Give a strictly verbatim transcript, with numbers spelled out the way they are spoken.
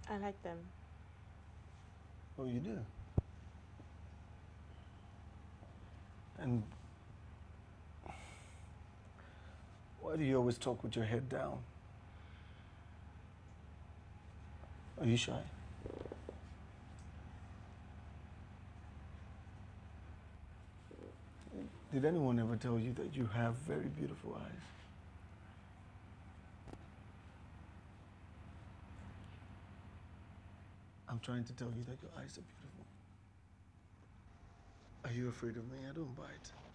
I like them. Oh, you do? And why do you always talk with your head down? Are you shy? Did anyone ever tell you that you have very beautiful eyes? I'm trying to tell you that your eyes are beautiful. Are you afraid of me? I don't bite.